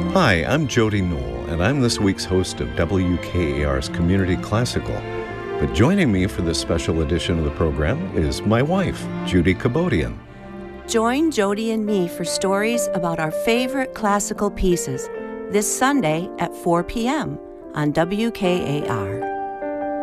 Hi, I'm Jody Knoll, and I'm this week's host of WKAR's Community Classical. But joining me for this special edition of the program is my wife, Judy Kabodian. Join Jody and me for stories about our favorite classical pieces this Sunday at 4 p.m. on WKAR.